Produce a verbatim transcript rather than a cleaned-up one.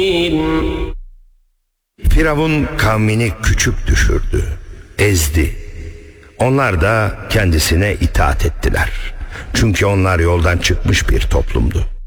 Firavun kavmini küçük düşürdü, ezdi. Onlar da kendisine itaat ettiler. Çünkü onlar yoldan çıkmış bir toplumdu.